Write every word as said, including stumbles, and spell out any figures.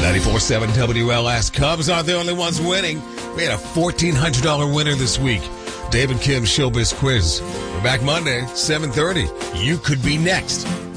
ninety-four point seven W L S. Cubs aren't the only ones winning. We had a fourteen hundred dollars winner this week. Dave and Kim's Showbiz Quiz. We're back Monday, seven thirty. You could be next.